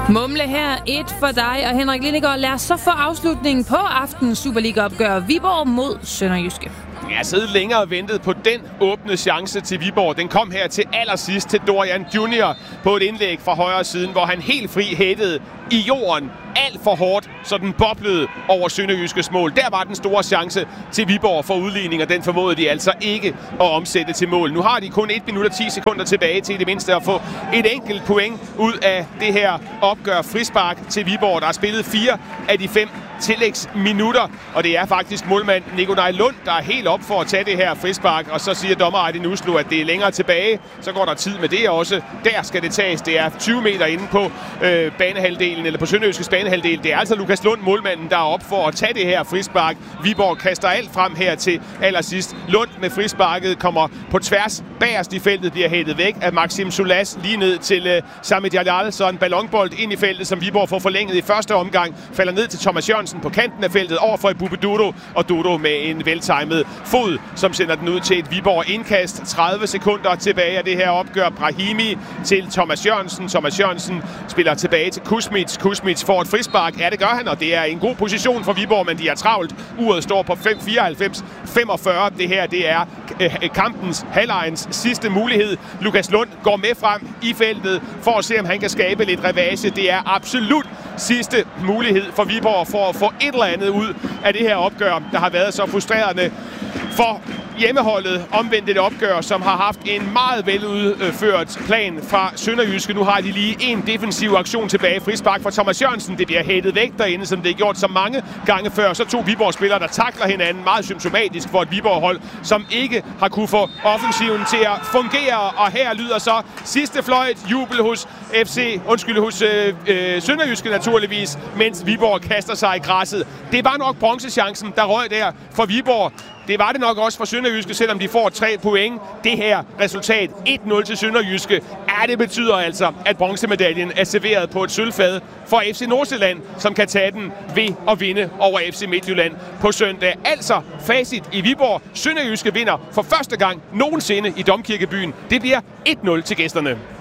Mumle her, et for dig og Henrik Lindegaard. Lad os så få afslutningen på aftenens Superliga-opgør. Viborg mod SønderjyskE. Jeg har siddet længere og ventet på den åbne chance til Viborg. Den kom her til allersidst til Dorian Junior på et indlæg fra højre siden, hvor han helt fri hættede i jorden alt for hårdt, så den boblede over SønderjyskEs mål. Der var den store chance til Viborg for udligning, og den formåede de altså ikke at omsætte til mål. Nu har de kun 1 minut og 10 sekunder tilbage til det mindste at få et enkelt point ud af det her opgør. Frispark til Viborg, der har spillet 4 af de 5 tillægsminutter, og det er faktisk målmand Nikolaj Lund, der er helt op for at tage det her frispark, og så siger dommer Aydin Uslu, at det er længere tilbage. Så går der tid med det også. Der skal det tages. Det er 20 meter inde på banehalvdelen, eller på SønderjyskEs banehalvdel. Det er altså Lukas Lund, målmanden, der er op for at tage det her frispark. Viborg kaster alt frem her til allersidst. Lund med frisparket kommer på tværs bagerst i feltet, bliver hættet væk af Maxim Sulas lige ned til Sami Jalal. Så en ballonbold ind i feltet, som Viborg får forlænget i første omgang. Falder ned til Thomas Jørgensen på kanten af feltet overfor Ebube Dodo, og Dodo med en veltimet fod, som sender den ud til et Viborg indkast. 30 sekunder tilbage af det her opgør. Brahimi til Thomas Jørgensen. Thomas Jørgensen spiller tilbage til Kusmic. Kusmic får et frispark. Ja, det gør han, og det er en god position for Viborg, men de er travlt. Uret står på 5:94-45. Det her, det er kampens halvlejens sidste mulighed. Lukas Lund går med frem i feltet for at se, om han kan skabe lidt revage. Det er absolut sidste mulighed for Viborg for at få et eller andet ud af det her opgør, der har været så frustrerende for hjemmeholdet. Omvendt et opgør, som har haft en meget veludført plan fra SønderjyskE. Nu har de lige en defensiv aktion tilbage. Frispark fra Thomas Jørgensen. Det bliver hættet væk derinde, som det er gjort så mange gange før. Så 2 Viborg-spillere, der takler hinanden. Meget symptomatisk for et Viborg-hold, som ikke har kunne få offensiven til at fungere. Og her lyder så sidste fløjt jubel hos SønderjyskE naturligvis, mens Viborg kaster sig i græsset. Det var nok bronzechancen, der røg der for Viborg. Det var det nok også for SønderjyskE, selvom de får 3 point. Det her resultat, 1-0 til SønderjyskE, det betyder altså, at bronzemedaljen er serveret på et sølvfad for FC Nordsjælland, som kan tage den ved at vinde over FC Midtjylland på søndag. Altså facit i Viborg. SønderjyskE vinder for første gang nogensinde i Domkirkebyen. Det bliver 1-0 til gæsterne.